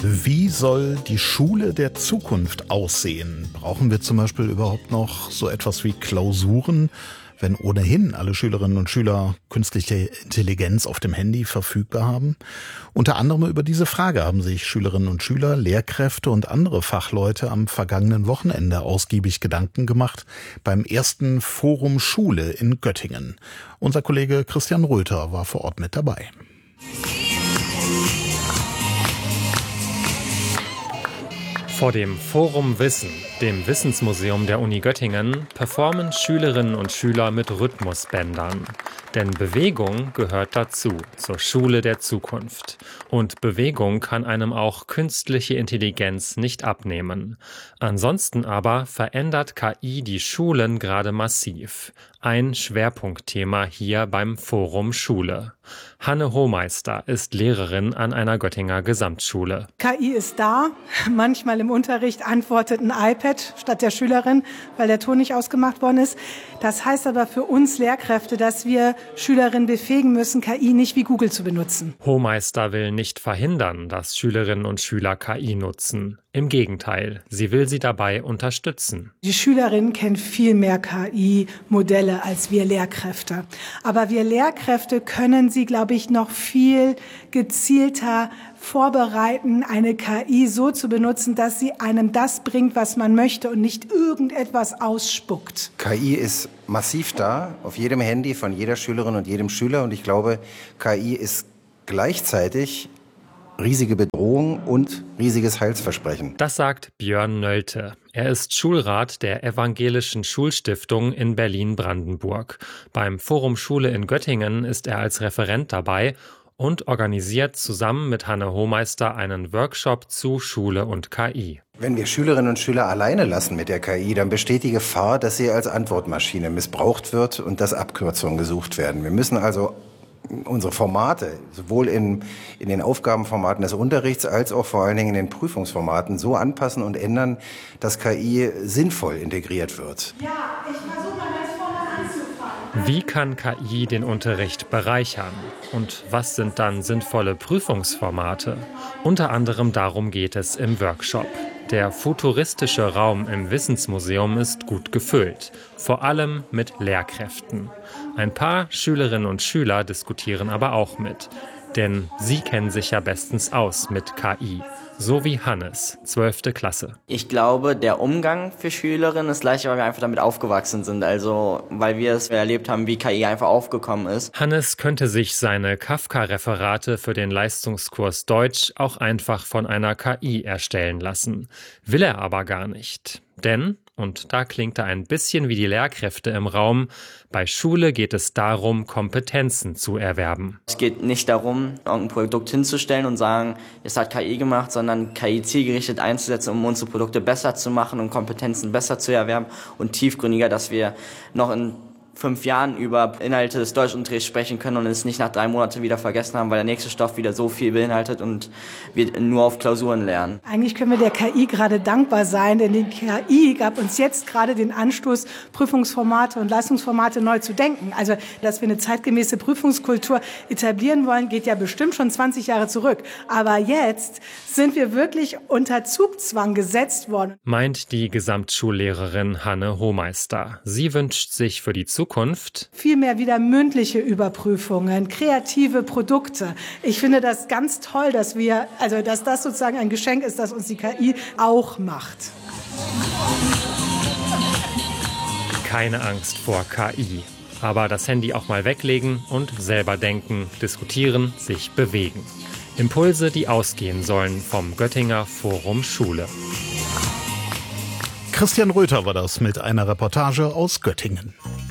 Wie soll die Schule der Zukunft aussehen? Brauchen wir zum Beispiel überhaupt noch so etwas wie Klausuren, wenn ohnehin alle Schülerinnen und Schüler künstliche Intelligenz auf dem Handy verfügbar haben? Unter anderem über diese Frage haben sich Schülerinnen und Schüler, Lehrkräfte und andere Fachleute am vergangenen Wochenende ausgiebig Gedanken gemacht beim ersten Forum Schule in Göttingen. Unser Kollege Christian Röther war vor Ort mit dabei. Vor dem Forum Wissen, dem Wissensmuseum der Uni Göttingen, performen Schülerinnen und Schüler mit Rhythmusbändern. Denn Bewegung gehört dazu, zur Schule der Zukunft. Und Bewegung kann einem auch künstliche Intelligenz nicht abnehmen. Ansonsten aber verändert KI die Schulen gerade massiv. Ein Schwerpunktthema hier beim Forum Schule. Hanne Hohmeister ist Lehrerin an einer Göttinger Gesamtschule. KI ist da. Manchmal im Unterricht antwortet ein iPad statt der Schülerin, weil der Ton nicht ausgemacht worden ist. Das heißt aber für uns Lehrkräfte, dass wir Schülerinnen befähigen müssen, KI nicht wie Google zu benutzen. Hohmeister will nicht verhindern, dass Schülerinnen und Schüler KI nutzen. Im Gegenteil, sie will sie dabei unterstützen. Die Schülerinnen kennen viel mehr KI-Modelle als wir Lehrkräfte. Aber wir Lehrkräfte können sie, glaube ich, noch viel gezielter vorbereiten, eine KI so zu benutzen, dass sie einem das bringt, was man möchte und nicht irgendetwas ausspuckt. KI ist massiv da, auf jedem Handy von jeder Schülerin und jedem Schüler. Und ich glaube, KI ist gleichzeitig riesige Bedrohung und riesiges Heilsversprechen. Das sagt Björn Nölte. Er ist Schulrat der Evangelischen Schulstiftung in Berlin-Brandenburg. Beim Forum Schule in Göttingen ist er als Referent dabei und organisiert zusammen mit Hanne Hohmeister einen Workshop zu Schule und KI. Wenn wir Schülerinnen und Schüler alleine lassen mit der KI, dann besteht die Gefahr, dass sie als Antwortmaschine missbraucht wird und dass Abkürzungen gesucht werden. Wir müssen also unsere Formate, sowohl in den Aufgabenformaten des Unterrichts als auch vor allen Dingen in den Prüfungsformaten so anpassen und ändern, dass KI sinnvoll integriert wird. Ja, ich versuche mal ganz vorne anzufangen. Wie kann KI den Unterricht bereichern? Und was sind dann sinnvolle Prüfungsformate? Unter anderem darum geht es im Workshop. Der futuristische Raum im Wissensmuseum ist gut gefüllt, vor allem mit Lehrkräften. Ein paar Schülerinnen und Schüler diskutieren aber auch mit, denn sie kennen sich ja bestens aus mit KI, so wie Hannes, 12. Klasse. Ich glaube, der Umgang für Schülerinnen ist leichter, weil wir einfach damit aufgewachsen sind, also weil wir es erlebt haben, wie KI einfach aufgekommen ist. Hannes könnte sich seine Kafka-Referate für den Leistungskurs Deutsch auch einfach von einer KI erstellen lassen. Will er aber gar nicht, denn, und da klingt er ein bisschen wie die Lehrkräfte im Raum, bei Schule geht es darum, Kompetenzen zu erwerben. Es geht nicht darum, irgendein Produkt hinzustellen und sagen, es hat KI gemacht, sondern KI zielgerichtet einzusetzen, um unsere Produkte besser zu machen und Kompetenzen besser zu erwerben und tiefgründiger, dass wir noch in 5 Jahren über Inhalte des Deutschunterrichts sprechen können und es nicht nach 3 Monaten wieder vergessen haben, weil der nächste Stoff wieder so viel beinhaltet und wir nur auf Klausuren lernen. Eigentlich können wir der KI gerade dankbar sein, denn die KI gab uns jetzt gerade den Anstoß, Prüfungsformate und Leistungsformate neu zu denken. Also, dass wir eine zeitgemäße Prüfungskultur etablieren wollen, geht ja bestimmt schon 20 Jahre zurück. Aber jetzt sind wir wirklich unter Zugzwang gesetzt worden. Meint die Gesamtschullehrerin Hanne Hohmeister. Sie wünscht sich für die Zukunft vielmehr wieder mündliche Überprüfungen, kreative Produkte. Ich finde das ganz toll, dass das sozusagen ein Geschenk ist, das uns die KI auch macht. Keine Angst vor KI. Aber das Handy auch mal weglegen und selber denken, diskutieren, sich bewegen. Impulse, die ausgehen sollen vom Göttinger Forum Schule. Christian Röther war das mit einer Reportage aus Göttingen.